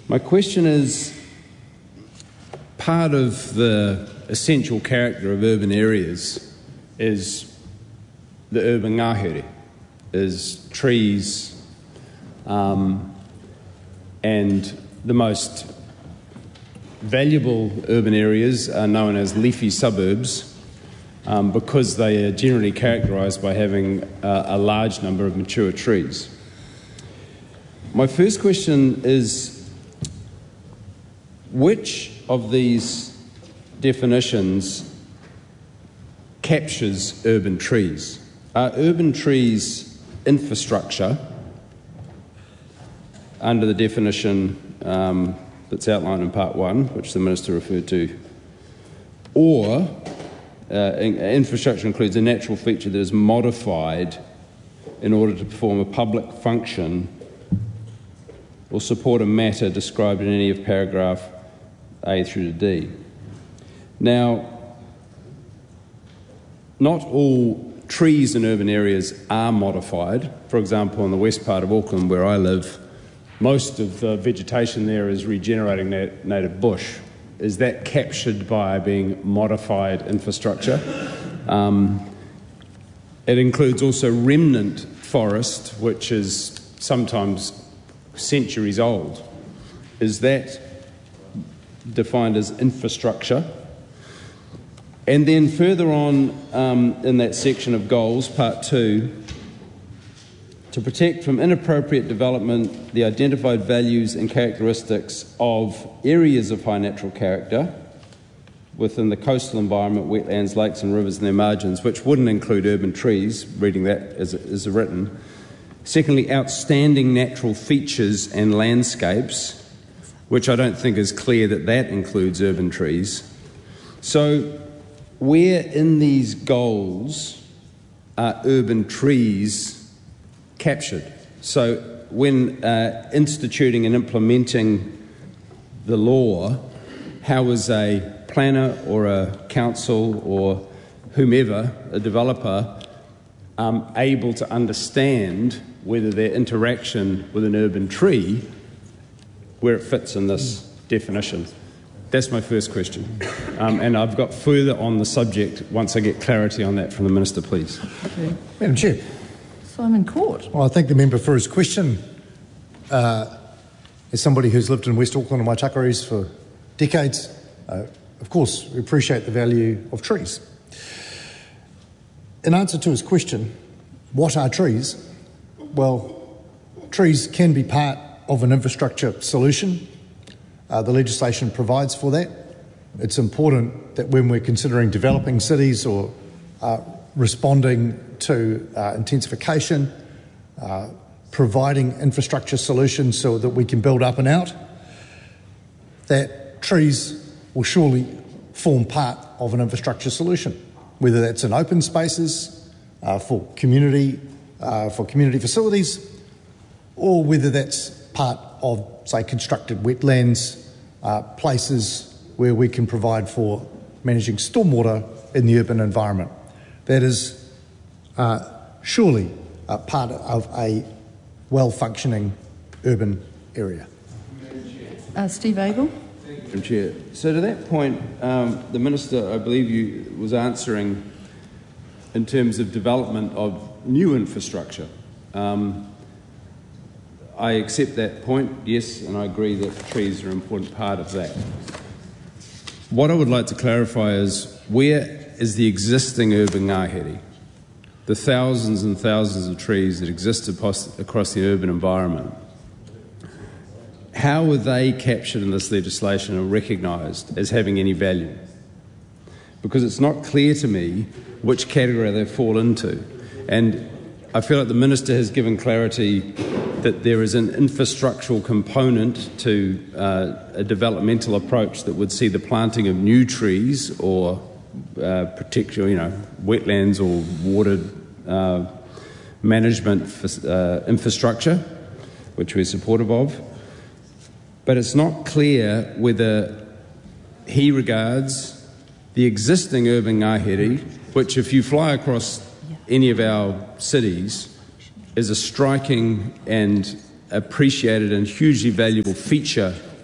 My question is, part of the essential character of urban areas is the urban ngahere, is trees, and the most valuable urban areas are known as leafy suburbs because they are generally characterised by having a large number of mature trees. My first question is, which of these definitions captures urban trees? Are urban trees infrastructure under the definition that's outlined in Part 1, which the Minister referred to, or infrastructure includes a natural feature that is modified in order to perform a public function or support a matter described in any of paragraph A through to D. Now, not all trees in urban areas are modified. For example, in the west part of Auckland, where I live, most of the vegetation there is regenerating native bush. Is that captured by being modified infrastructure? It includes also remnant forest, which is sometimes centuries old. Is that defined as infrastructure? And then further on in that section of goals, Part 2, to protect from inappropriate development the identified values and characteristics of areas of high natural character within the coastal environment, wetlands, lakes and rivers and their margins, which wouldn't include urban trees, reading that as written. Secondly, outstanding natural features and landscapes, which I don't think is clear that that includes urban trees. So where in these goals are urban trees captured? So when instituting and implementing the law, how is a planner or a council or whomever, a developer, able to understand whether their interaction with an urban tree, where it fits in this definition? That's my first question. And I've got further on the subject once I get clarity on that from the Minister, please. Okay. Madam Chair. Simon Court. Well, I thank the member for his question. As somebody who's lived in West Auckland and Waitakares for decades, of course, we appreciate the value of trees. In answer to his question, what are trees? Well, trees can be part of an infrastructure solution. The legislation provides for that. It's important that when we're considering developing cities or responding to intensification, providing infrastructure solutions so that we can build up and out, that trees will surely form part of an infrastructure solution, whether that's in open spaces for community facilities, or whether that's part of, say, constructed wetlands, places where we can provide for managing stormwater in the urban environment. That is surely part of a well-functioning urban area. Steve Abel. Thank you, Madam Chair. So to that point, the Minister, I believe was answering in terms of development of new infrastructure. I accept that point, yes, and I agree that trees are an important part of that. What I would like to clarify is, where is the existing urban ngahere, the thousands and thousands of trees that exist across the urban environment? How were they captured in this legislation and recognised as having any value? Because it's not clear to me which category they fall into. And I feel like the Minister has given clarity that there is an infrastructural component to a developmental approach that would see the planting of new trees or particularly, wetlands or water management infrastructure, which we're supportive of. But it's not clear whether he regards the existing urban ngahere, which if you fly across any of our cities, is a striking and appreciated and hugely valuable feature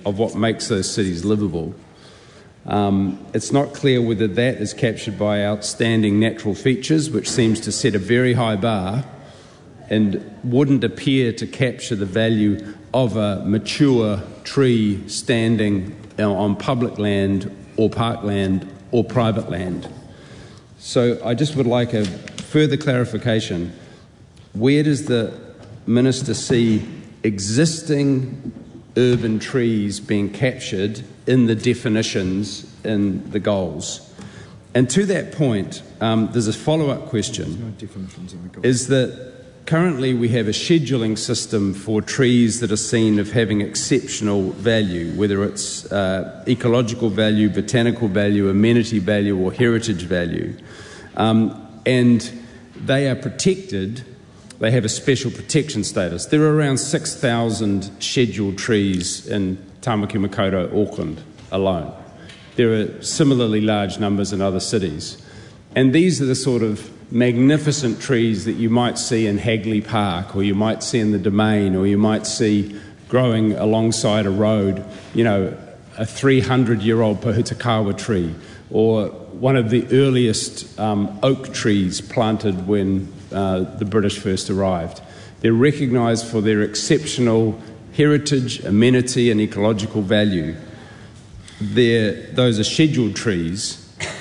of what makes those cities livable. It's not clear whether that is captured by outstanding natural features, which seems to set a very high bar and wouldn't appear to capture the value of a mature tree standing on public land or parkland or private land. So I just would like a further clarification. Where does the Minister see existing urban trees being captured in the definitions in the goals? And to that point, there's a follow-up question, is that currently we have a scheduling system for trees that are seen as having exceptional value, whether it's ecological value, botanical value, amenity value or heritage value. And they are protected, they have a special protection status. There are around 6,000 scheduled trees in Tamaki Makaurau, Auckland alone. There are similarly large numbers in other cities. And these are the sort of magnificent trees that you might see in Hagley Park, or you might see in the Domain, or you might see growing alongside a road, you know, a 300-year-old Pohutakawa tree, or one of the earliest oak trees planted when the British first arrived. They're recognised for their exceptional heritage, amenity and ecological value. Those are scheduled trees.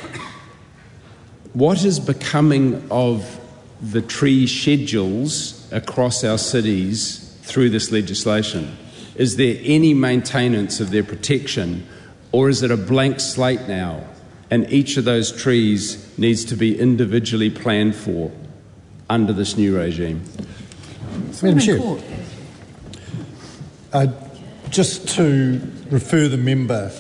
What is becoming of the tree schedules across our cities through this legislation? Is there any maintenance of their protection, or is it a blank slate now and each of those trees needs to be individually planned for under this new regime? Madam Chair, just to refer the member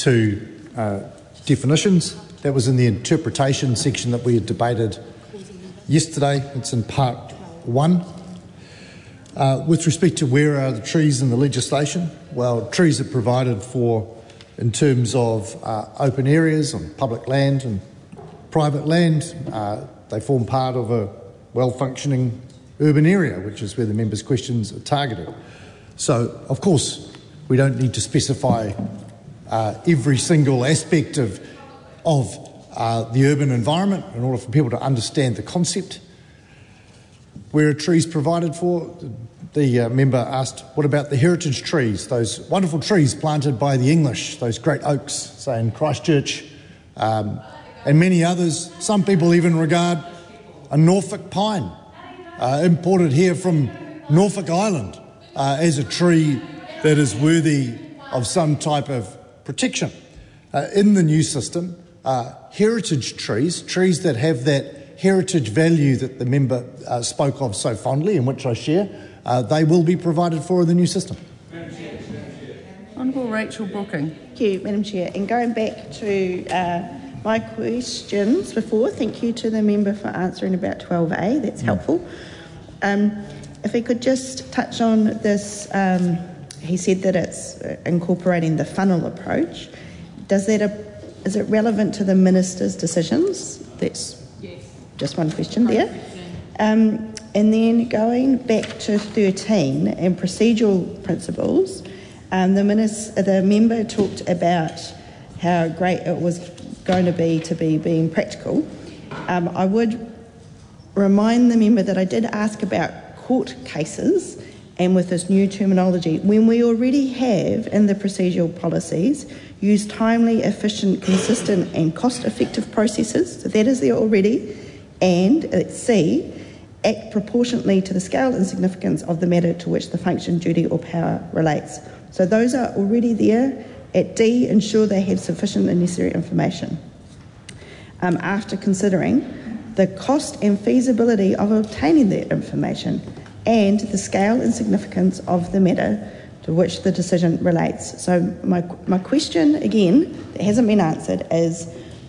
to definitions, that was in the interpretation section that we had debated yesterday. It's in part 1. With respect to where are the trees in the legislation, well, trees are provided for in terms of open areas on public land and private land. They form part of a well-functioning urban area, which is where the member's questions are targeted. So, of course, we don't need to specify every single aspect of the urban environment in order for people to understand the concept. Where are trees provided for? The member asked, what about the heritage trees, those wonderful trees planted by the English, those great oaks, say in Christchurch, and many others. Some people even regard a Norfolk pine, imported here from Norfolk Island, as a tree that is worthy of some type of protection. In the new system, heritage trees that have that heritage value that the member spoke of so fondly, and which I share, they will be provided for in the new system. Honourable Rachel Brooking. Thank you, Madam Chair. And going back to my questions before, thank you to the member for answering about 12A, that's helpful. If we could just touch on this, he said that it's incorporating the funnel approach. Is it relevant to the Minister's decisions? That's just one question there. And then going back to 13 and procedural principles, the member talked about how great it was going to be being practical. I would remind the member that I did ask about court cases, and with this new terminology, when we already have in the procedural policies use timely, efficient, consistent and cost-effective processes, so that is there already, and let's C, act proportionately to the scale and significance of the matter to which the function, duty or power relates. So those are already there. At D, ensure they have sufficient and necessary information. After considering the cost and feasibility of obtaining that information and the scale and significance of the matter to which the decision relates. So my question, again, that hasn't been answered is,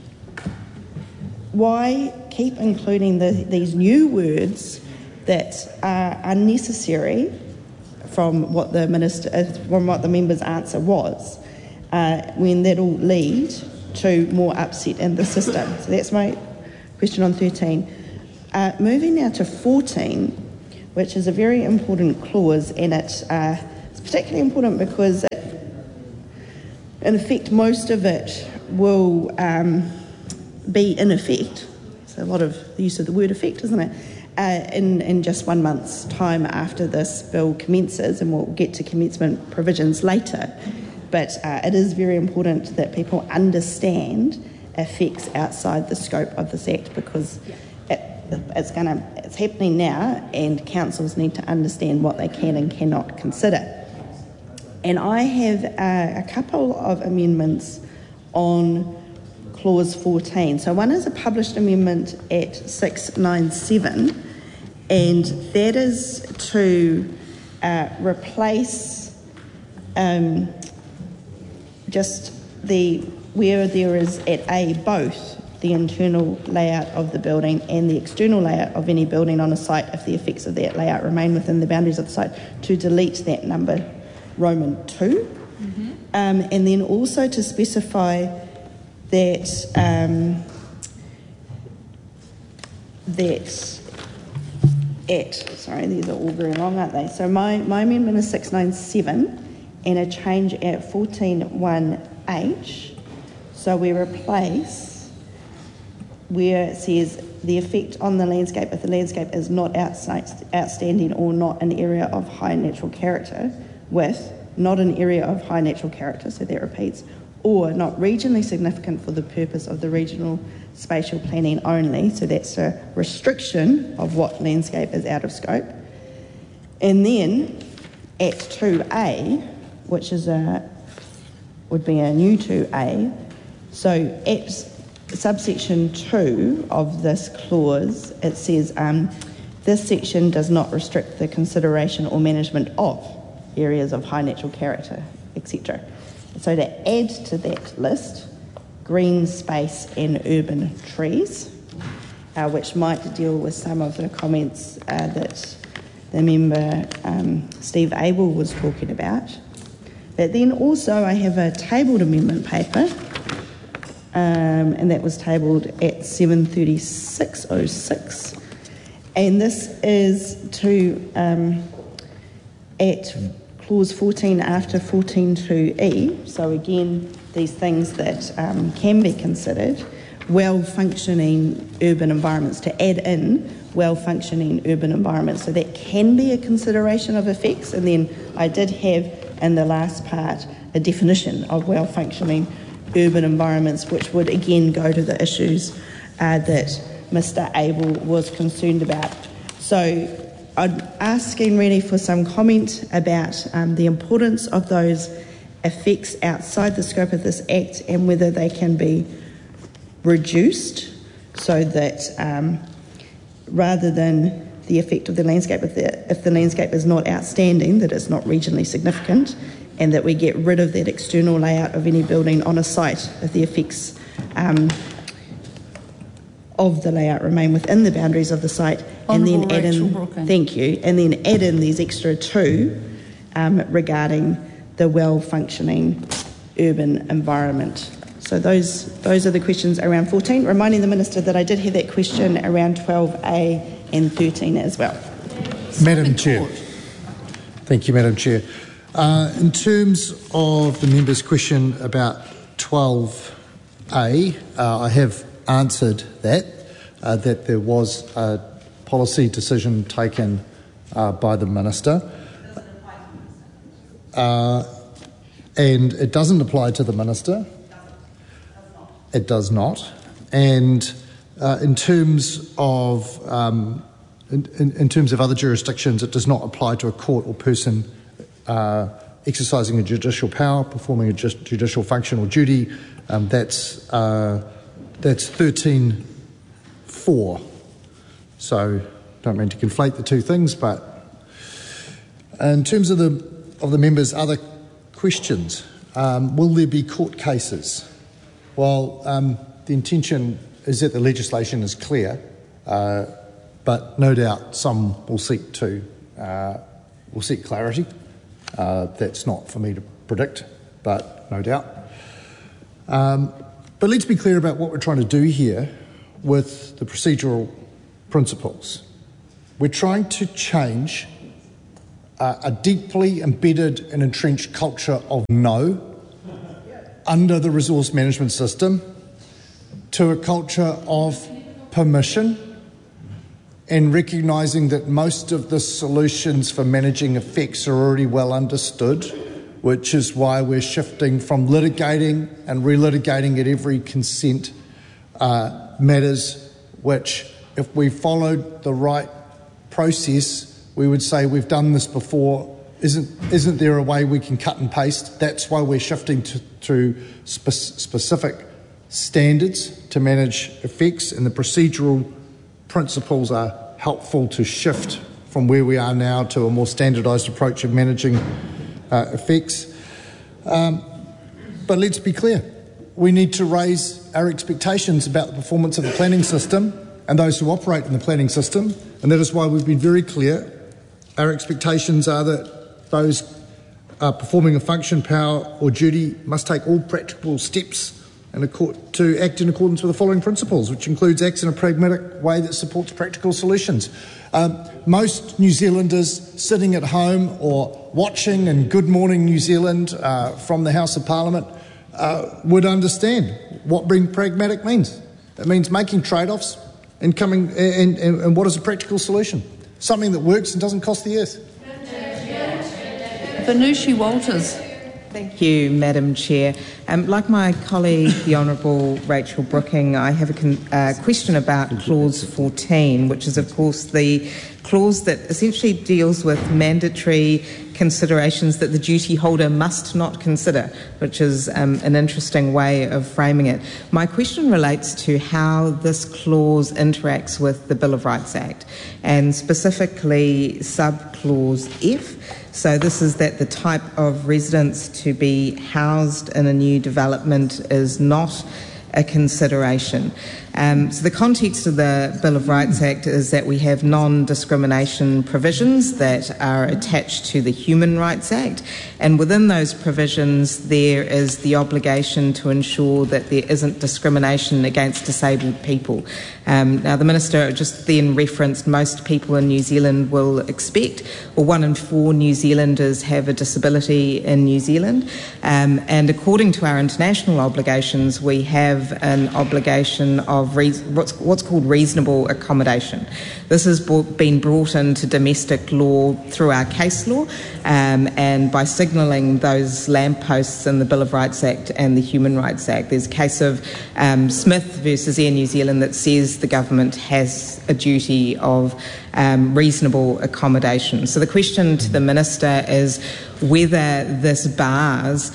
why keep including these new words that are unnecessary from what the member's answer was, when that'll lead to more upset in the system? So that's my question on 13. Moving now to 14, which is a very important clause, and it's particularly important because in effect, most of it will be in effect. It's a lot of the use of the word effect, isn't it? In just 1 month's time after this bill commences, and we'll get to commencement provisions later. But it is very important that people understand effects outside the scope of this Act, because it's happening now, and councils need to understand what they can and cannot consider. And I have a couple of amendments on Clause 14. So one is a published amendment at 697, and that is to replace where there is at A both the internal layout of the building and the external layout of any building on a site, if the effects of that layout remain within the boundaries of the site, to delete that number Roman 2, and then also to specify that these are all very long, aren't they? So my amendment is 697, and a change at 14.1h. So we replace where it says the effect on the landscape if the landscape is not outstanding or not an area of high natural character, with not an area of high natural character, so that repeats, or not regionally significant for the purpose of the regional spatial planning only, so that's a restriction of what landscape is out of scope. And then at 2A, which is would be a new 2A, so at subsection 2 of this clause, it says this section does not restrict the consideration or management of areas of high natural character, etc. So to add to that list, green space and urban trees, which might deal with some of the comments that the member Steve Abel was talking about. But then also I have a tabled amendment paper, and that was tabled at 7:36:06, and this is to at Clause 14 after 14.2e, so again, these things that can be considered, well-functioning urban environments, to add in well-functioning urban environments. So that can be a consideration of effects, and then I did have in the last part a definition of well-functioning urban environments, which would again go to the issues that Mr. Abel was concerned about. So I'm asking really for some comment about the importance of those effects outside the scope of this Act, and whether they can be reduced so that rather than the effect of the landscape, if the landscape is not outstanding, that it's not regionally significant, and that we get rid of that external layout of any building on a site if the effects of the layout remain within the boundaries of the site, and then add in, thank you, and then add in these extra two regarding the well-functioning urban environment. So those are the questions around 14, reminding the Minister that I did have that question around 12A and 13 as well. Madam Chair. Thank you, Madam Chair. In terms of the member's question about 12A, I have answered that there was a policy decision taken by the Minister. And it doesn't apply to the Minister. It does not. And in terms of other jurisdictions, it does not apply to a court or person exercising a judicial power, performing a judicial function or duty. That's 13.4. So don't mean to conflate the two things, but in terms of the members' other questions, will there be court cases? Well, the intention is that the legislation is clear, but no doubt some will seek clarity. That's not for me to predict, but no doubt. But let's be clear about what we're trying to do here with the procedural principles. We're trying to change a deeply embedded and entrenched culture of no under the resource management system to a culture of permission and recognising that most of the solutions for managing effects are already well understood, which is why we're shifting from litigating and relitigating at every consent matters, which if we followed the right process, we would say we've done this before. Isn't there a way we can cut and paste? That's why we're shifting to specific standards to manage effects, and the procedural principles are helpful to shift from where we are now to a more standardised approach of managing effects. But let's be clear, we need to raise our expectations about the performance of the planning system and those who operate in the planning system, and that is why we've been very clear. Our expectations are that those performing a function, power or duty must take all practical steps to act in accordance with the following principles, which includes acts in a pragmatic way that supports practical solutions. Most New Zealanders sitting at home or watching in Good Morning New Zealand from the House of Parliament would understand what being pragmatic means. It means making trade-offs and what is a practical solution, something that works and doesn't cost the earth. Venushi Walters. Thank you, Madam Chair. Like my colleague, the Honourable Rachel Brooking, I have a question about Clause 14, which is, of course, the clause that essentially deals with mandatory considerations that the duty holder must not consider, which is an interesting way of framing it. My question relates to how this clause interacts with the Bill of Rights Act, and specifically sub-clause F. So this is that the type of residence to be housed in a new development is not a consideration. So the context of the Bill of Rights Act is that we have non-discrimination provisions that are attached to the Human Rights Act, and within those provisions there is the obligation to ensure that there isn't discrimination against disabled people. Now the Minister just then referenced most people in New Zealand will expect, or 1 in 4 New Zealanders have a disability in New Zealand, and according to our international obligations we have an obligation of what's called reasonable accommodation. This has been brought into domestic law through our case law, and by signalling those lampposts in the Bill of Rights Act and the Human Rights Act. There's a case of Smith versus Air New Zealand that says the government has a duty of reasonable accommodation. So the question to the Minister is whether this bars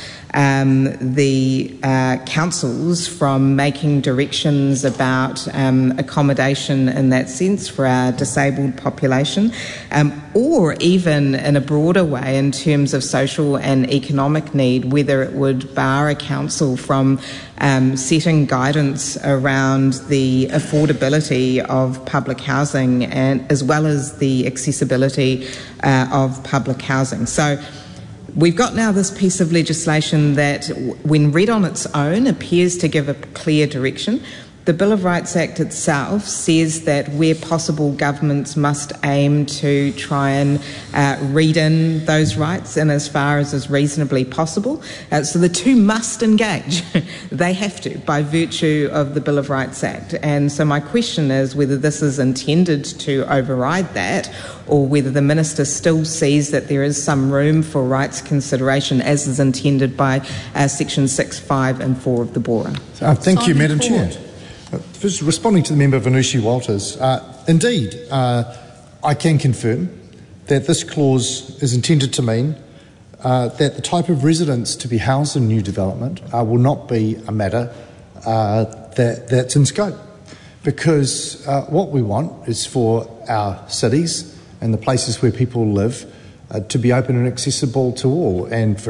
the councils from making directions about accommodation in that sense for our disabled population, or even in a broader way in terms of social and economic need, whether it would bar a council from setting guidance around the affordability of public housing and as well as the accessibility of public housing. So we've got now this piece of legislation that, when read on its own, appears to give a clear direction. The Bill of Rights Act itself says that where possible governments must aim to try and read in those rights in as far as is reasonably possible. So the two must engage. They have to, by virtue of the Bill of Rights Act. And so my question is whether this is intended to override that, or whether the Minister still sees that there is some room for rights consideration as is intended by Section 6, 5 and 4 of the BORA. Thank you, Madam Chair. First, responding to the member Venushi Walters, indeed, I can confirm that this clause is intended to mean that the type of residence to be housed in new development will not be a matter that's in scope, because what we want is for our cities and the places where people live to be open and accessible to all, and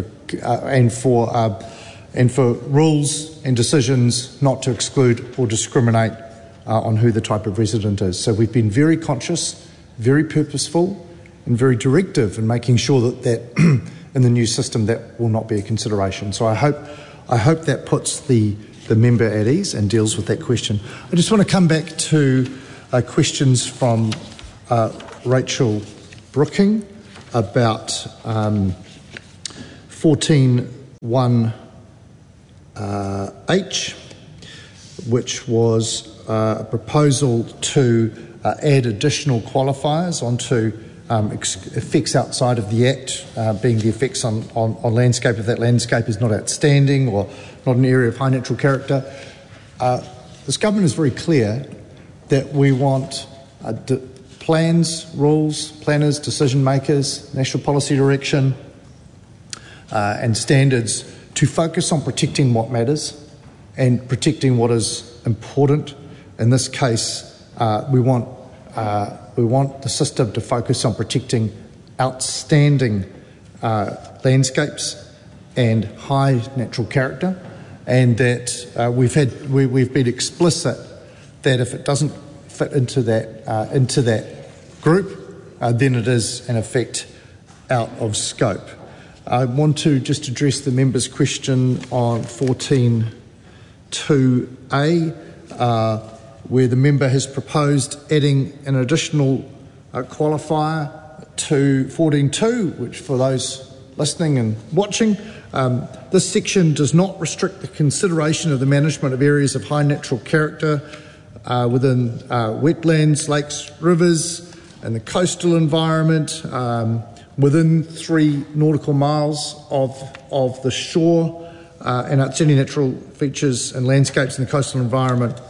for rules and decisions not to exclude or discriminate on who the type of resident is. So we've been very conscious, very purposeful and very directive in making sure that in the new system that will not be a consideration. So I hope that puts the member at ease and deals with that question. I just want to come back to questions from Rachel Brooking about 14.1 H, which was a proposal to add additional qualifiers onto effects outside of the Act, being the effects on landscape if that landscape is not outstanding or not an area of high natural character. This government is very clear that we want plans, rules, planners, decision makers, national policy direction and standards to focus on protecting what matters and protecting what is important. In this case, we want the system to focus on protecting outstanding landscapes and high natural character, and that we've been explicit that if it doesn't fit into that group, then it is in effect out of scope. I want to just address the member's question on 14.2a, where the member has proposed adding an additional qualifier to 14.2, which for those listening and watching, this section does not restrict the consideration of the management of areas of high natural character within wetlands, lakes, rivers, and the coastal environment, within 3 nautical miles of the shore, and outstanding natural features and landscapes in the coastal environment,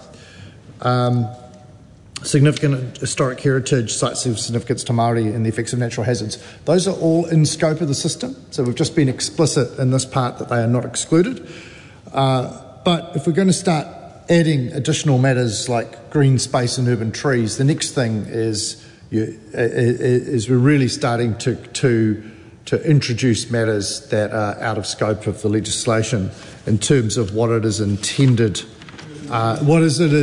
significant historic heritage, sites of significance to Māori, and the effects of natural hazards. Those are all in scope of the system, so we've just been explicit in this part that they are not excluded. But if we're going to start adding additional matters like green space and urban trees, the next thing is we're really starting to introduce matters that are out of scope of the legislation in terms of what it is intended. What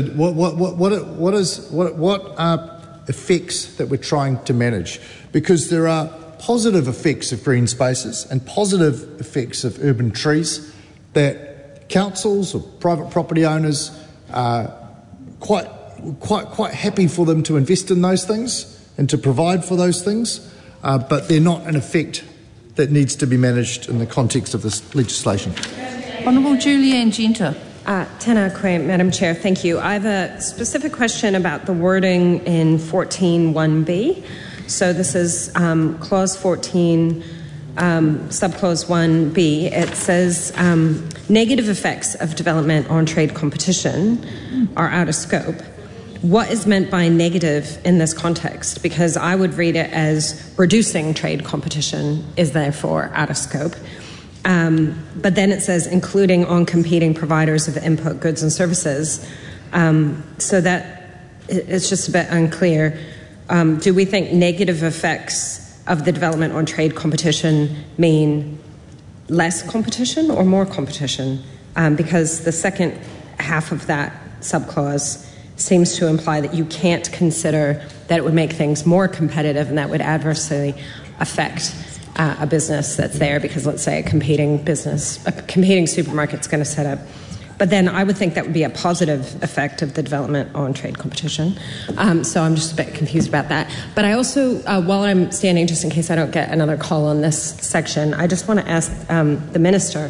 are effects that we're trying to manage? Because there are positive effects of green spaces and positive effects of urban trees that councils or private property owners are quite happy for them to invest in those things and to provide for those things, but they're not an effect that needs to be managed in the context of this legislation. Honourable Julianne Genter. Tēnā koe, Madam Chair, thank you. I have a specific question about the wording in 14.1b. So this is Clause 14, Subclause 1b. It says negative effects of development on trade competition are out of scope. What is meant by negative in this context? Because I would read it as reducing trade competition is therefore out of scope. But then it says including on competing providers of input goods and services. So that it's just a bit unclear. Do we think negative effects of the development on trade competition mean less competition or more competition? Because the second half of that subclause seems to imply that you can't consider that it would make things more competitive and that would adversely affect a business that's there because, let's say, a competing supermarket's going to set up. But then I would think that would be a positive effect of the development on trade competition. So I'm just a bit confused about that. But I also, while I'm standing, just in case I don't get another call on this section, I just want to ask the Minister,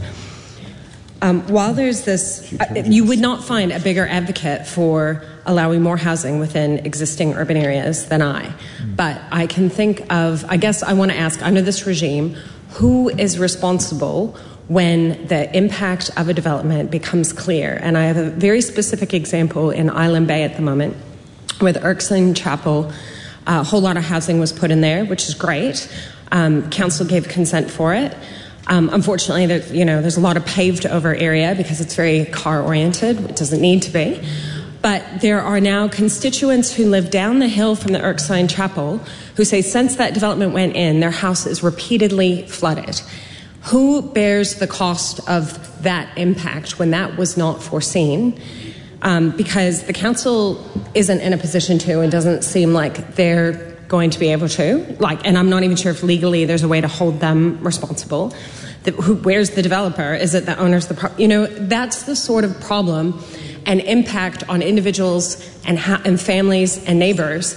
while there's this, you would not find a bigger advocate for allowing more housing within existing urban areas than I. But I can think of, I guess I want to ask, under this regime, who is responsible when the impact of a development becomes clear? And I have a very specific example in Island Bay at the moment with Erskine Chapel. A whole lot of housing was put in there, which is great. Council gave consent for it. Unfortunately, there's a lot of paved over area because it's very car oriented. It doesn't need to be. But there are now constituents who live down the hill from the Erskine Chapel who say since that development went in, their house is repeatedly flooded. Who bears the cost of that impact when that was not foreseen? Because the council isn't in a position to, and doesn't seem like they're going to be able to. And I'm not even sure if legally there's a way to hold them responsible. Where's the developer? Is it the owner's the that's the sort of problem and impact on individuals and families and neighbours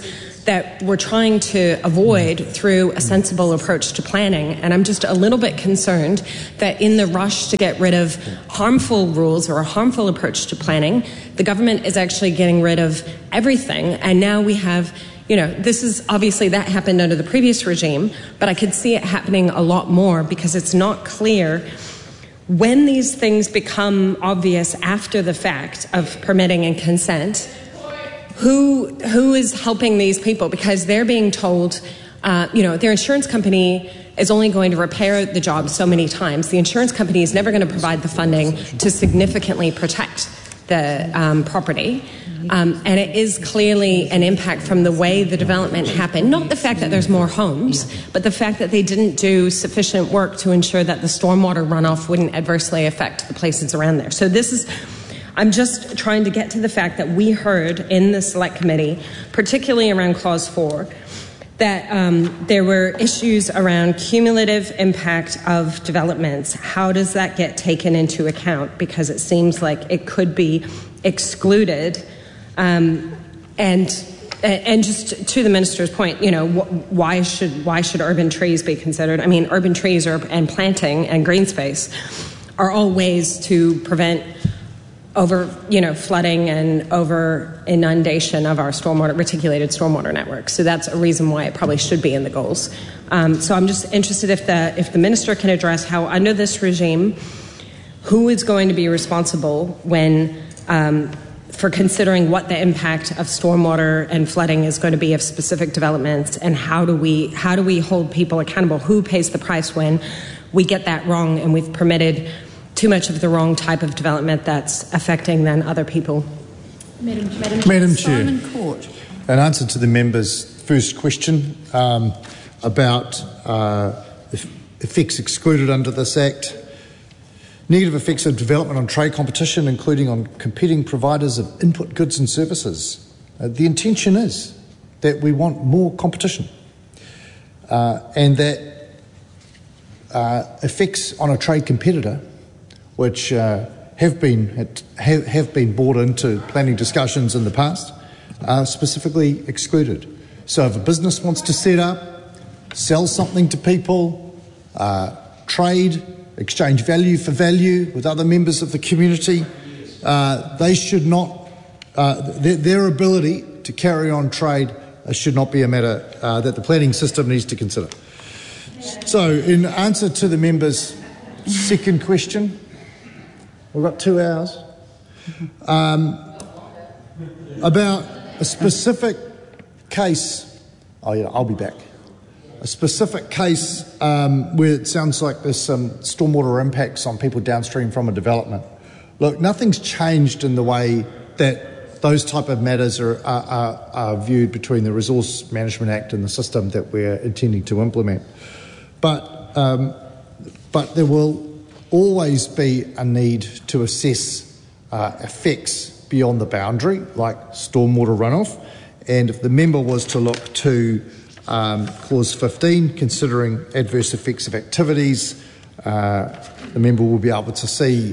that we're trying to avoid through a sensible approach to planning. And I'm just a little bit concerned that in the rush to get rid of harmful rules or a harmful approach to planning, the government is actually getting rid of everything. And now we have, this is obviously that happened under the previous regime, but I could see it happening a lot more because it's not clear when these things become obvious after the fact of permitting and consent. Who is helping these people? Because they're being told, their insurance company is only going to repair the job so many times. The insurance company is never going to provide the funding to significantly protect the property. And it is clearly an impact from the way the development happened. Not the fact that there's more homes, but the fact that they didn't do sufficient work to ensure that the stormwater runoff wouldn't adversely affect the places around there. So I'm just trying to get to the fact that we heard in the Select Committee, particularly around Clause 4, that there were issues around cumulative impact of developments. How does that get taken into account? Because it seems like it could be excluded. And just to the Minister's point, why should urban trees be considered? I mean, urban trees and planting and green space are all ways to prevent flooding and over inundation of our reticulated stormwater network. So that's a reason why it probably should be in the goals. So I'm just interested if the Minister can address how under this regime, who is going to be responsible when for considering what the impact of stormwater and flooding is going to be of specific developments, and how do we hold people accountable? Who pays the price when we get that wrong and we've permitted too much of the wrong type of development that's affecting then other people? Madam Chair, in answer to the member's first question about effects excluded under this Act, negative effects of development on trade competition, including on competing providers of input goods and services. The intention is that we want more competition and that effects on a trade competitor, which have been brought into planning discussions in the past, are specifically excluded. So if a business wants to set up, sell something to people, trade, exchange value for value with other members of the community, they should not, their ability to carry on trade should not be a matter that the planning system needs to consider. So in answer to the member's second question, we've got 2 hours, about a specific case, I'll be back. A specific case where it sounds like there's some stormwater impacts on people downstream from a development. Look, nothing's changed in the way that those type of matters are viewed between the Resource Management Act and the system that we're intending to implement. But there will always be a need to assess effects beyond the boundary, like stormwater runoff. And if the member was to look to Clause 15, considering adverse effects of activities, the member will be able to see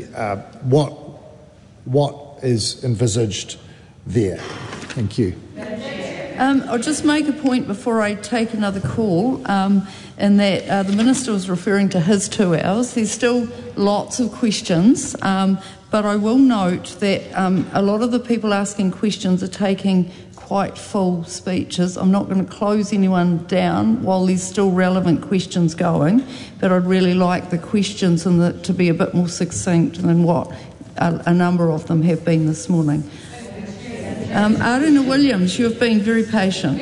what is envisaged there. Thank you. I'll just make a point before I take another call, in that the Minister was referring to his 2 hours. There's still lots of questions, but I will note that a lot of the people asking questions are taking quite full speeches. I'm not going to close anyone down while there's still relevant questions going, but I'd really like the questions to be a bit more succinct than what a number of them have been this morning. Aruna Williams, you have been very patient.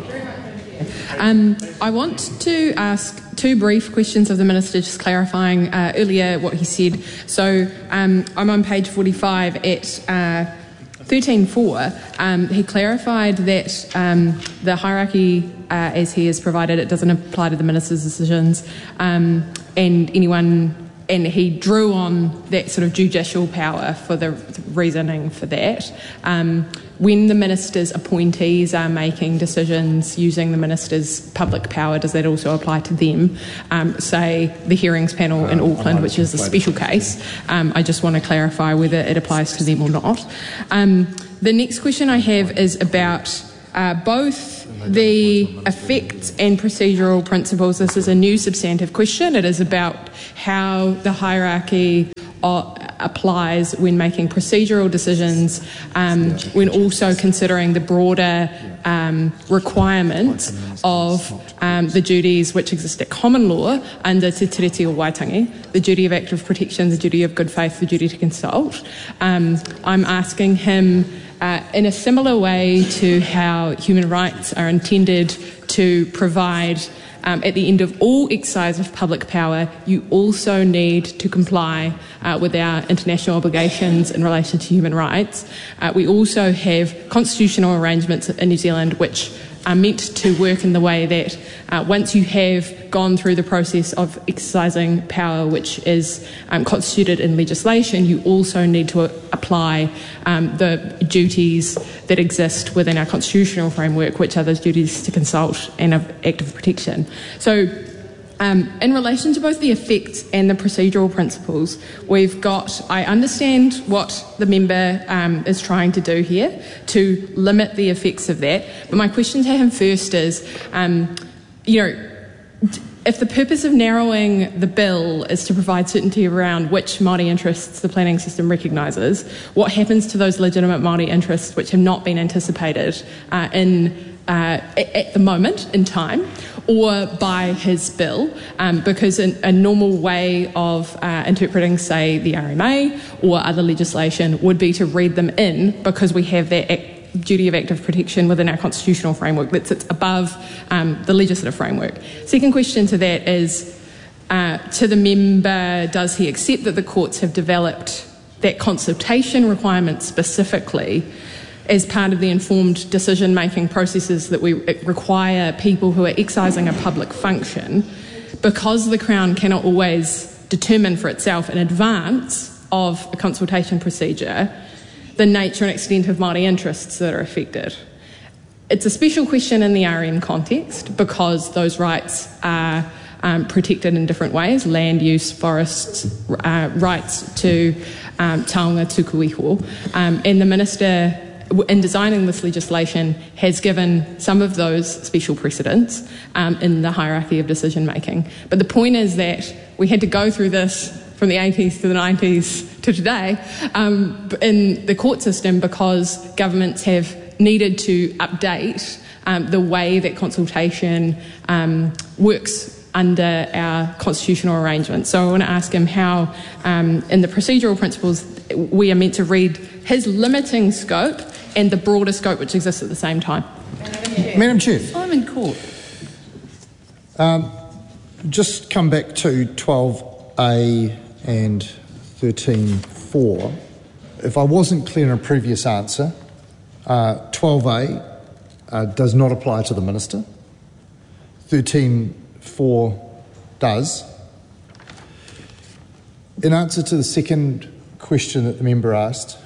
I want to ask 2 brief questions of the Minister, just clarifying earlier what he said. So I'm on page 45 at 13.4, he clarified that the hierarchy as he has provided, it doesn't apply to the Minister's decisions, and he drew on that sort of judicial power for the reasoning for that. When the Minister's appointees are making decisions using the Minister's public power, does that also apply to them? Say the hearings panel in Auckland, which is a special case. I just want to clarify whether it applies to them or not. The next question I have is about both the effects and procedural principles, this is a new substantive question. It is about how the hierarchy applies when making procedural decisions, when also considering the broader requirements of the duties which exist at common law under Te Tiriti o Waitangi, the duty of active protection, the duty of good faith, the duty to consult. I'm asking him in a similar way to how human rights are intended to provide at the end of all exercise of public power, you also need to comply with our international obligations in relation to human rights. We also have constitutional arrangements in New Zealand which are meant to work in the way that once you have gone through the process of exercising power which is constituted in legislation, you also need to apply the duties that exist within our constitutional framework, which are those duties to consult and of active protection. So in relation to both the effects and the procedural principles, we've got, I understand what the member is trying to do here to limit the effects of that, but my question to him first is, if the purpose of narrowing the bill is to provide certainty around which Māori interests the planning system recognises, what happens to those legitimate Māori interests which have not been anticipated at the moment in time, or by his bill, because a normal way of interpreting, say, the RMA or other legislation would be to read them in because we have that duty of active protection within our constitutional framework that sits above the legislative framework. Second question to that is, to the member, does he accept that the courts have developed that consultation requirement specifically as part of the informed decision-making processes that we require people who are exercising a public function, because the Crown cannot always determine for itself in advance of a consultation procedure the nature and extent of Māori interests that are affected? It's a special question in the RM context because those rights are protected in different ways: land use, forests, rights to taonga tuku iho. And the Minister, in designing this legislation, has given some of those special precedents in the hierarchy of decision making. But the point is that we had to go through this from the 80s to the 90s to today in the court system because governments have needed to update the way that consultation works under our constitutional arrangements. So I want to ask him how, in the procedural principles, we are meant to read his limiting scope and the broader scope which exists at the same time. Madam Chair. Simon Court. Just come back to 12A and 13.4. If I wasn't clear in a previous answer, 12A does not apply to the Minister. 13.4 does. In answer to the second question that the member asked,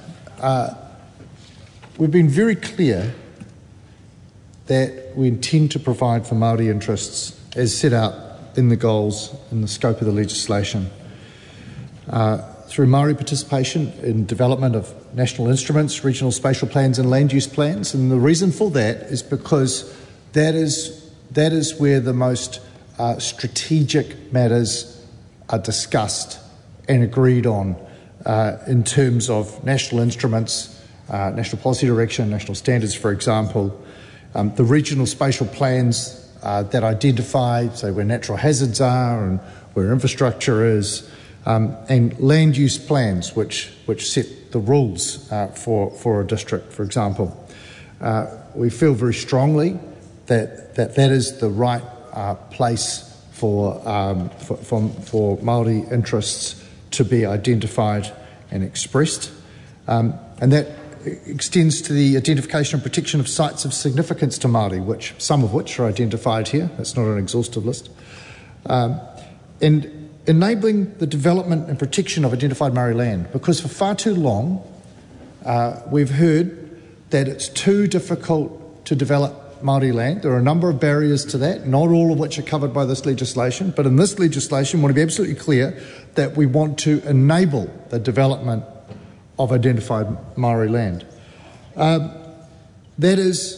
we've been very clear that we intend to provide for Māori interests as set out in the goals and the scope of the legislation through Māori participation in development of national instruments, regional spatial plans and land use plans. And the reason for that is because that is where the most strategic matters are discussed and agreed on in terms of national instruments, national policy direction, national standards, for example. The regional spatial plans that identify, say, where natural hazards are and where infrastructure is, and land use plans which set the rules for a district, for example. We feel very strongly that is the right place for Māori interests to be identified and expressed, and that extends to the identification and protection of sites of significance to Māori, some of which are identified here. That's not an exhaustive list. And enabling the development and protection of identified Māori land, because for far too long we've heard that it's too difficult to develop Māori land. There are a number of barriers to that, not all of which are covered by this legislation, but in this legislation we want to be absolutely clear that we want to enable the development of identified Māori land. That is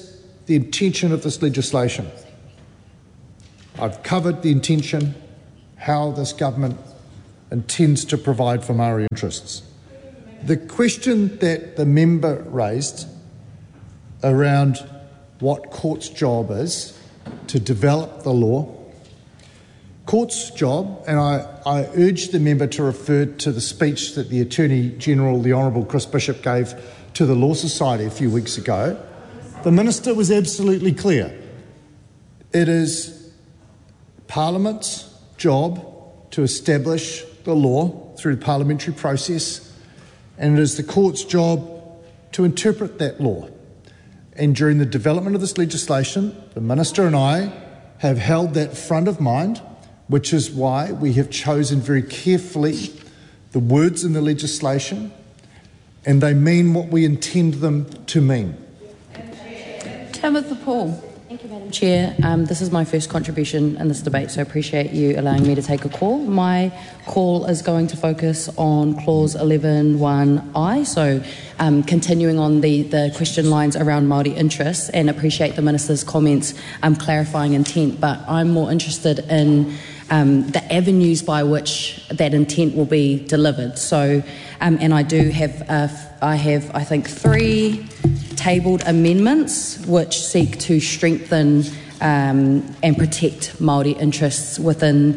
the intention of this legislation. I've covered the intention, how this government intends to provide for Māori interests. The question that the member raised around what court's job is to develop the law, court's job, and I urge the member to refer to the speech that the Attorney General, the Honourable Chris Bishop, gave to the Law Society a few weeks ago. The Minister was absolutely clear. It is Parliament's job to establish the law through the parliamentary process, and it is the court's job to interpret that law. And during the development of this legislation, the Minister and I have held that front of mind, which is why we have chosen very carefully the words in the legislation, and they mean what we intend them to mean. Tamitha Paul. Thank you, Madam Chair. This is my first contribution in this debate, so I appreciate you allowing me to take a call. My call is going to focus on Clause 11(1)(I), so continuing on the question lines around Māori interests, and appreciate the Minister's comments clarifying intent, but I'm more interested in the avenues by which that intent will be delivered. So, and I do have, I think, 3 tabled amendments which seek to strengthen and protect Māori interests within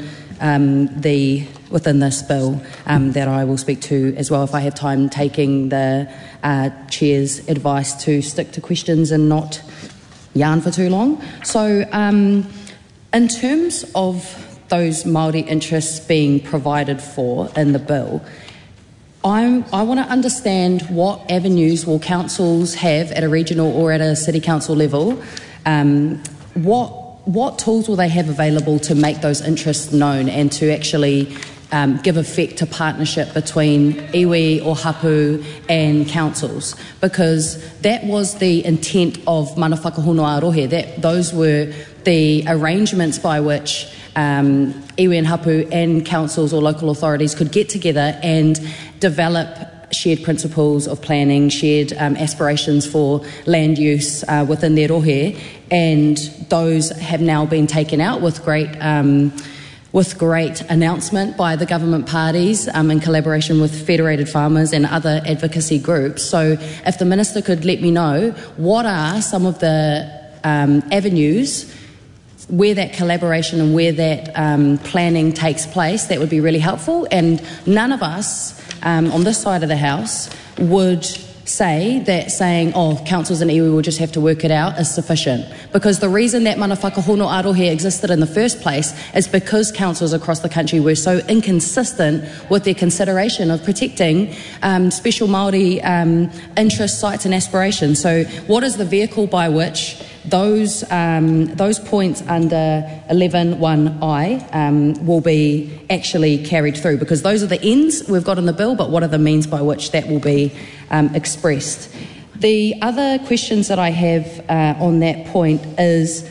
this bill that I will speak to as well if I have time, taking the Chair's advice to stick to questions and not yarn for too long. So in terms of those Māori interests being provided for in the bill, I want to understand what avenues will councils have at a regional or at a city council level. What tools will they have available to make those interests known and to actually give effect to partnership between iwi or hapu and councils? Because that was the intent of Mana Whakahōnua Arohe, that those were the arrangements by which iwi and hapu and councils or local authorities could get together and develop shared principles of planning, shared aspirations for land use within their rohe, and those have now been taken out with great announcement by the government parties in collaboration with Federated Farmers and other advocacy groups. So if the Minister could let me know what are some of the avenues where that collaboration and where that planning takes place, that would be really helpful. And none of us on this side of the House would say that saying, oh, councils and iwi will just have to work it out is sufficient. Because the reason that Mana Whakahōnua Arohe existed in the first place is because councils across the country were so inconsistent with their consideration of protecting special Māori interests, sites and aspirations. So what is the vehicle by which those points under 11(1)(I) will be actually carried through? Because those are the ends we've got in the bill, but what are the means by which that will be expressed? The other questions that I have on that point is,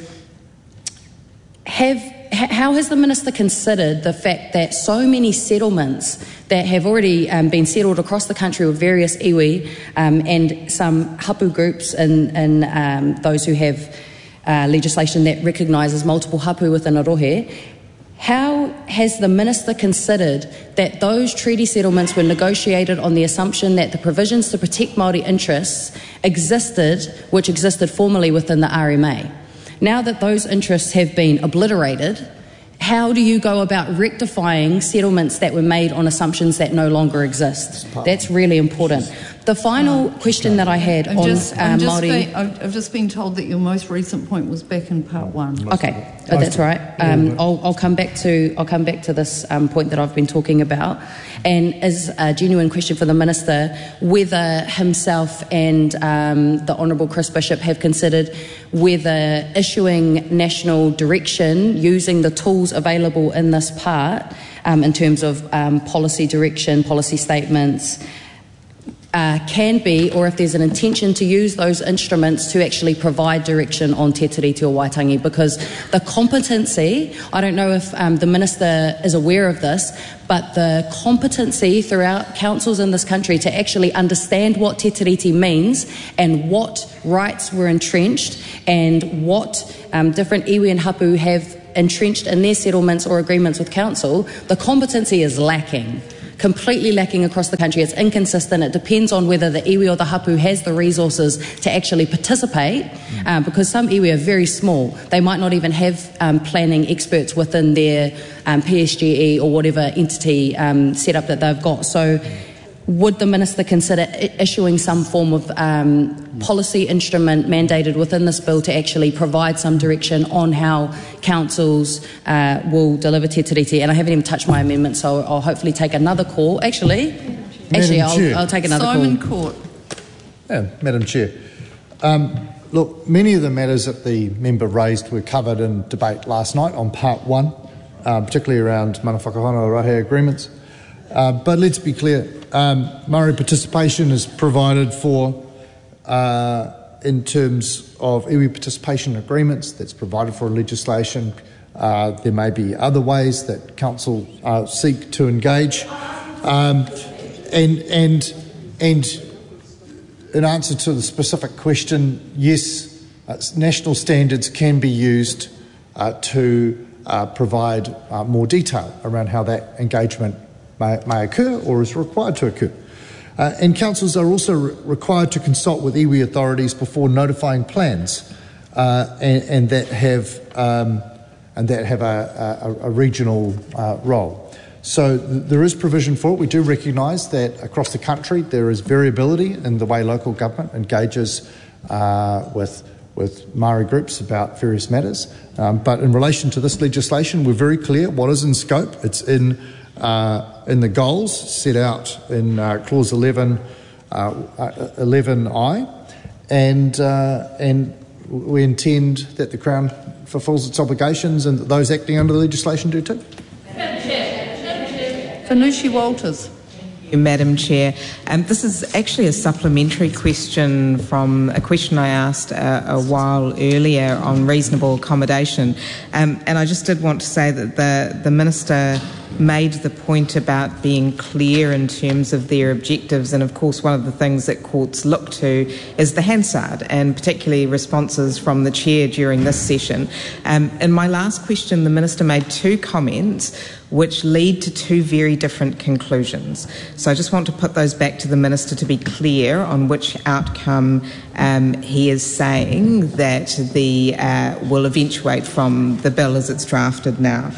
how has the Minister considered the fact that so many settlements that have already been settled across the country with various iwi and some hapu groups and those who have legislation that recognises multiple hapu within a rohe, how has the Minister considered that those treaty settlements were negotiated on the assumption that the provisions to protect Māori interests which existed formally within the RMA? Now that those interests have been obliterated, how do you go about rectifying settlements that were made on assumptions that no longer exist? That's really important. The final question that I had Māori... I've just been told that your most recent point was back in part 1. Okay, that's right. I'll come back to this point that I've been talking about, and as a genuine question for the Minister, whether himself and the Honourable Chris Bishop have considered whether issuing national direction using the tools available in this part in terms of policy direction, policy statements, can be, or if there's an intention to use those instruments to actually provide direction on Te Tiriti o Waitangi, because the competency, I don't know if the Minister is aware of this, but the competency throughout councils in this country to actually understand what Te Tiriti means and what rights were entrenched and what different iwi and hapu have entrenched in their settlements or agreements with council, the competency is lacking. Completely lacking across the country. It's inconsistent. It depends on whether the iwi or the hapu has the resources to actually participate, because some iwi are very small. They might not even have planning experts within their PSGE or whatever entity setup that they've got. So would the Minister consider issuing some form of policy instrument mandated within this bill to actually provide some direction on how councils will deliver Te Tiriti? And I haven't even touched my amendment, so I'll hopefully take another call. Actually, I'll take another Simon call. Court. Yeah, Madam Chair. Look, many of the matters that the member raised were covered in debate last night on part one, particularly around mana whakahana rahe agreements. But let's be clear, Māori participation is provided for in terms of iwi participation agreements. That's provided for in legislation. There may be other ways that council seek to engage. And in answer to the specific question, yes, national standards can be used to provide more detail around how that engagement may occur or is required to occur. And councils are also required to consult with iwi authorities before notifying plans and that have a regional role. So there is provision for it. We do recognise that across the country there is variability in the way local government engages with Māori groups about various matters. But in relation to this legislation, we're very clear what is in scope. It's in the goals set out in clause 11, 11I, and we intend that the Crown fulfils its obligations and that those acting under the legislation do too. Fanucci Walters. Madam Chair. This is actually a supplementary question from a question I asked a while earlier on reasonable accommodation. And I just did want to say that the Minister made the point about being clear in terms of their objectives, and of course one of the things that courts look to is the Hansard, and particularly responses from the Chair during this session. In my last question, the Minister made two comments which lead to two very different conclusions. So I just want to put those back to the Minister to be clear on which outcome he is saying that the will eventuate from the bill as it's drafted now.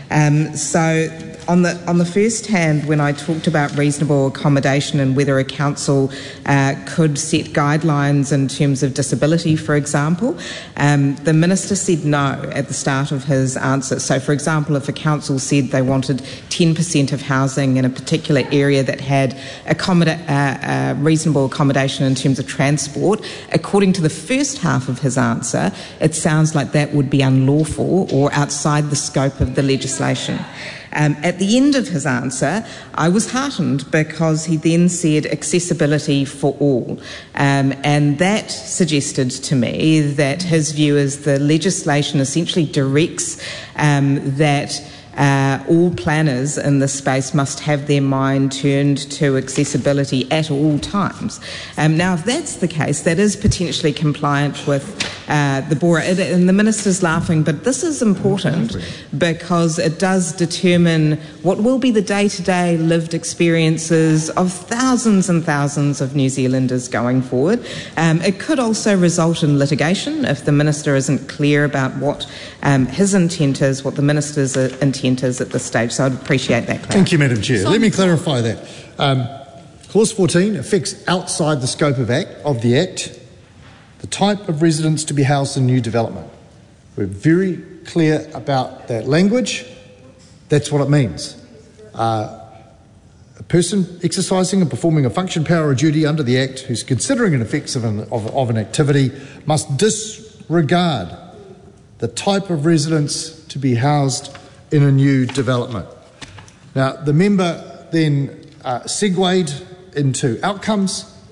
So on the first hand, when I talked about reasonable accommodation and whether a council could set guidelines in terms of disability, for example, the Minister said no at the start of his answer. So, for example, if a council said they wanted 10% of housing in a particular area that had reasonable accommodation in terms of transport, according to the first half of his answer, it sounds like that would be unlawful or outside the scope of the legislation. At the end of his answer, I was heartened because he then said accessibility for all. And that suggested to me that his view is the legislation essentially directs that all planners in this space must have their mind turned to accessibility at all times. Now, if that's the case, that is potentially compliant with the BORA. And the Minister's laughing, but this is important because it does determine what will be the day-to-day lived experiences of thousands and thousands of New Zealanders going forward. It could also result in litigation if the Minister isn't clear about what his intent is, what the Minister's intent is at this stage. So I'd appreciate that clarity. Thank you, Madam Chair. Let me clarify that. Clause 14 affects outside the scope of the Act the type of residence to be housed in new development. We're very clear about that language. That's what it means. A person exercising and performing a function, power or duty under the Act who's considering an effects of an activity must disregard the type of residence to be housed in a new development. Now, the member then segued into outcomes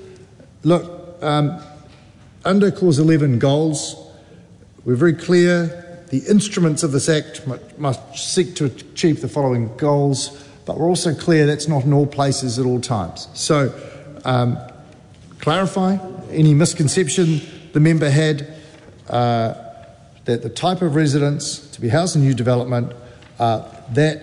Look, under Clause 11 goals, we're very clear the instruments of this Act must seek to achieve the following goals, but we're also clear that's not in all places at all times. So, clarify any misconception the member had that the type of residence to be housed in new development, they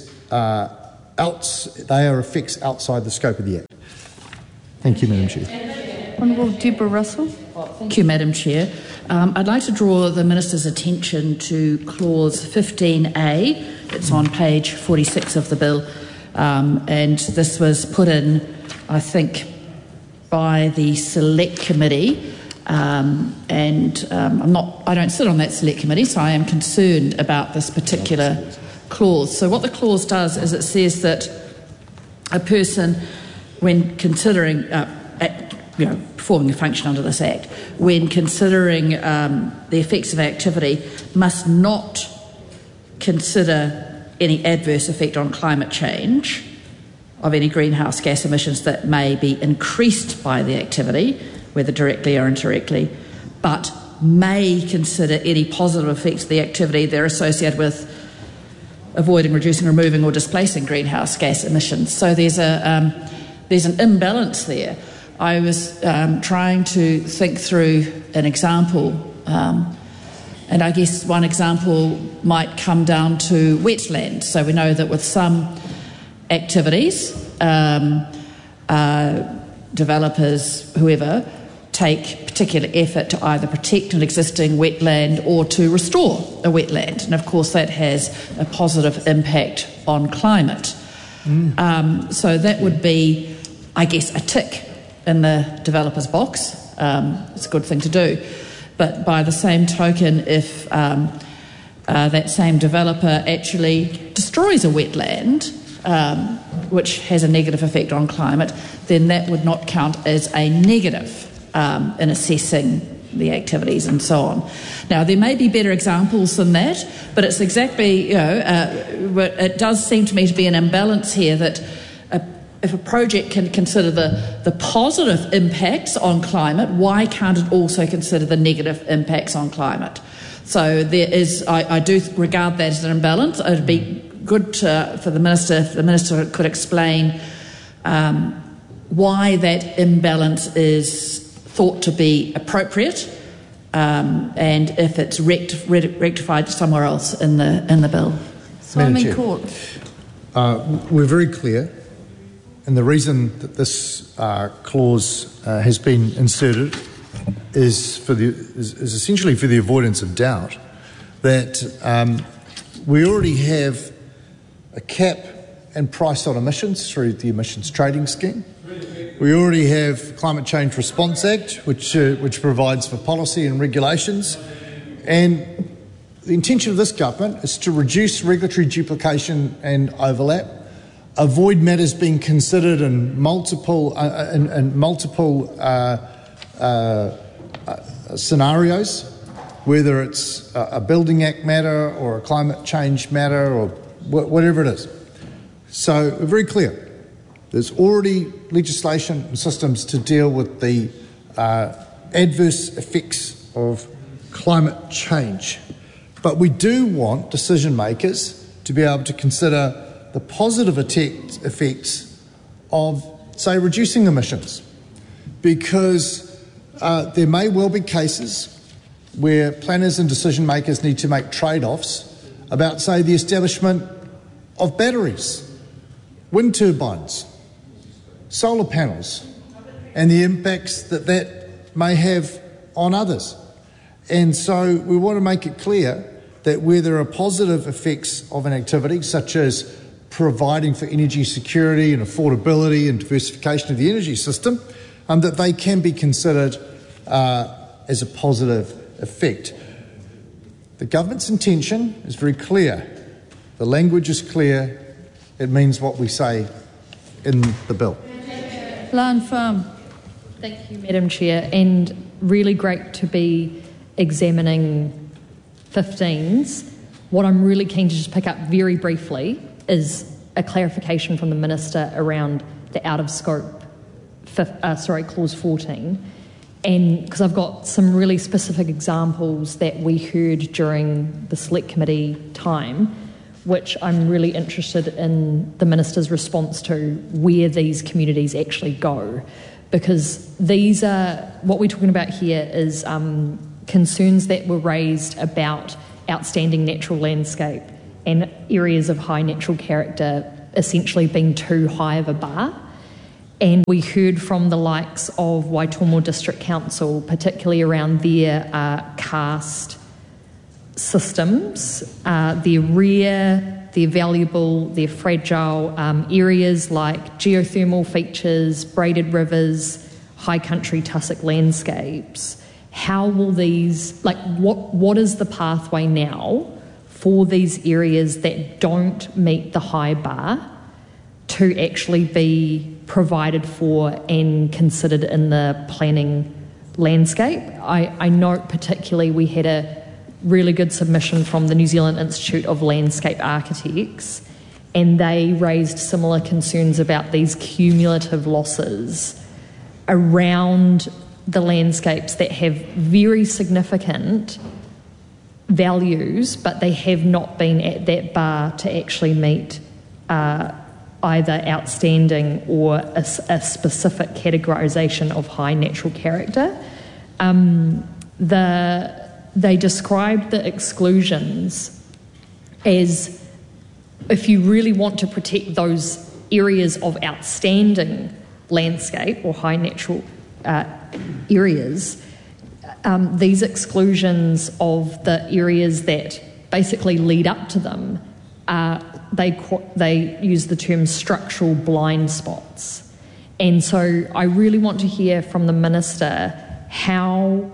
are effects outside the scope of the Act. Thank you, Madam Chair. Honourable Deborah Russell. Thank you, Madam Chair. I'd like to draw the Minister's attention to Clause 15A. It's on page 46 of the bill, and this was put in, I think, by the Select Committee, and I don't sit on that Select Committee, so I am concerned about this particular clause. So what the clause does is it says that a person, when considering performing a function under this Act, when considering the effects of activity, must not consider any adverse effect on climate change of any greenhouse gas emissions that may be increased by the activity, whether directly or indirectly, but may consider any positive effects of the activity that are associated with avoiding, reducing, removing or displacing greenhouse gas emissions. So there's an imbalance there. I was trying to think through an example, and I guess one example might come down to wetlands. So we know that with some activities, developers, whoever, take particular effort to either protect an existing wetland or to restore a wetland. And of course that has a positive impact on climate. So that would be, I guess, a tick in the developer's box. It's a good thing to do. But by the same token, if that same developer actually destroys a wetland, which has a negative effect on climate, then that would not count as a negative in assessing the activities and so on. Now, there may be better examples than that, but it's exactly, it does seem to me to be an imbalance here that if a project can consider the positive impacts on climate, why can't it also consider the negative impacts on climate? So there is, I do regard that as an imbalance. It would be good for the Minister if the Minister could explain why that imbalance is thought to be appropriate, and if it's rectified somewhere else in the bill. Simon Court. We're very clear, and the reason that this clause has been inserted is essentially for the avoidance of doubt that we already have a cap and price on emissions through the emissions trading scheme. We already have Climate Change Response Act, which provides for policy and regulations. And the intention of this government is to reduce regulatory duplication and overlap, avoid matters being considered in multiple scenarios, whether it's a Building Act matter or a climate change matter or whatever it is. So we're very clear. There's already legislation and systems to deal with the adverse effects of climate change. But we do want decision makers to be able to consider the positive effects of, say, reducing emissions. Because there may well be cases where planners and decision makers need to make trade-offs about, say, the establishment of batteries, wind turbines, solar panels, and the impacts that may have on others. And so we want to make it clear that where there are positive effects of an activity, such as providing for energy security and affordability and diversification of the energy system, that they can be considered as a positive effect. The government's intention is very clear. The language is clear. It means what we say in the bill. Lan Pham. Thank you, Madam Chair, and really great to be examining 15s. What I'm really keen to just pick up very briefly is a clarification from the Minister around the out-of-scope clause 14, and because I've got some really specific examples that we heard during the select committee time, which I'm really interested in the minister's response to, where these communities actually go, because these are, what we're talking about here is concerns that were raised about outstanding natural landscape and areas of high natural character essentially being too high of a bar. And we heard from the likes of Waitomo District Council, particularly around their karst systems. They're rare, they're valuable, they're fragile. Areas like geothermal features, braided rivers, high country tussock landscapes. How will these, what is the pathway now for these areas that don't meet the high bar to actually be provided for and considered in the planning landscape? I note particularly we had a really good submission from the New Zealand Institute of Landscape Architects, and they raised similar concerns about these cumulative losses around the landscapes that have very significant values, but they have not been at that bar to actually meet either outstanding or a specific categorisation of high natural character. They described the exclusions as, if you really want to protect those areas of outstanding landscape or high natural areas, these exclusions of the areas that basically lead up to them, they use the term structural blind spots. And so I really want to hear from the Minister how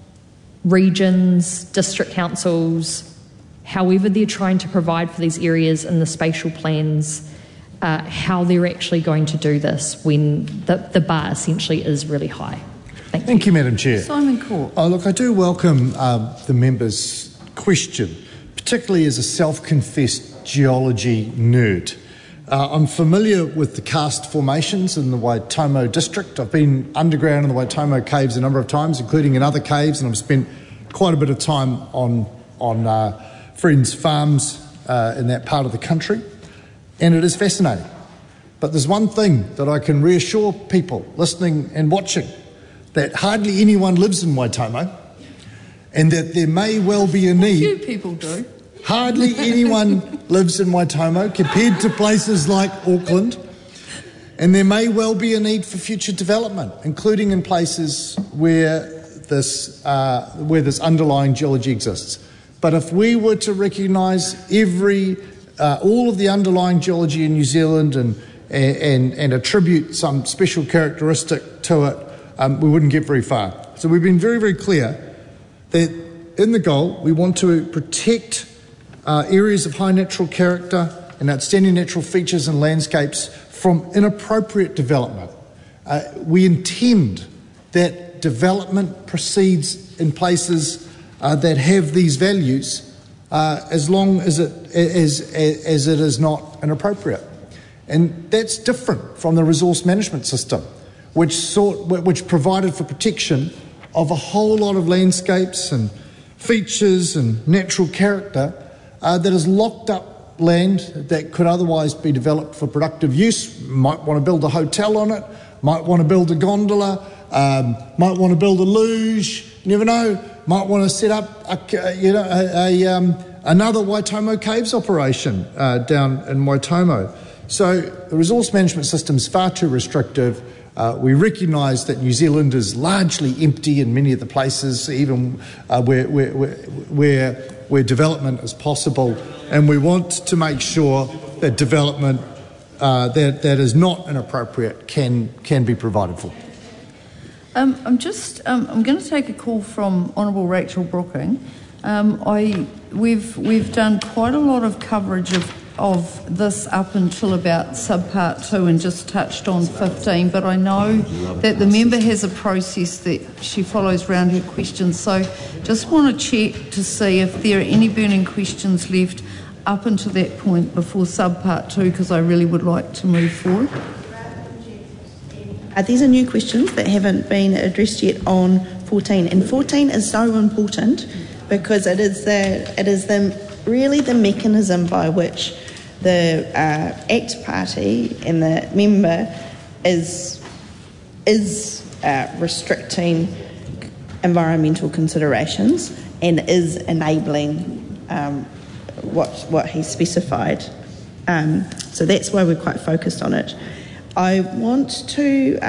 regions, district councils, however they're trying to provide for these areas in the spatial plans, how they're actually going to do this when the bar essentially is really high. Thank you, Madam Chair. Simon Court. Oh, look, I do welcome the member's question, particularly as a self-confessed geology nerd. I'm familiar with the karst formations in the Waitomo district. I've been underground in the Waitomo caves a number of times, including in other caves, and I've spent quite a bit of time on friends' farms in that part of the country, and it is fascinating. But there's one thing that I can reassure people listening and watching, that hardly anyone lives in Waitomo, and that there may well be a need. A few people do. Hardly anyone lives in Waitomo compared to places like Auckland, and there may well be a need for future development, including in places where this underlying geology exists. But if we were to recognise all of the underlying geology in New Zealand and attribute some special characteristic to it, we wouldn't get very far. So we've been very, very clear that in the goal we want to protect areas of high natural character and outstanding natural features and landscapes from inappropriate development. We intend that development proceeds in places that have these values as long as it is not inappropriate. And that's different from the resource management system, which provided for protection of a whole lot of landscapes and features and natural character that has locked up land that could otherwise be developed for productive use. Might want to build a hotel on it, might want to build a gondola, might want to build a luge, you never know, might want to set up another Waitomo Caves operation down in Waitomo. So the resource management system is far too restrictive. We recognise that New Zealand is largely empty in many of the places, even where development is possible, and we want to make sure that development that is not inappropriate can be provided for. I'm going to take a call from Honourable Rachel Brooking. We've done quite a lot of coverage of this up until about subpart 2 and just touched on 15, but I know that the member has a process that she follows around her questions, so just want to check to see if there are any burning questions left up until that point before subpart 2, because I really would like to move forward. These are new questions that haven't been addressed yet on 14, and 14 is so important because it is really the mechanism by which the ACT Party and the member is restricting environmental considerations and is enabling what he specified. So that's why we're quite focused on it. I want to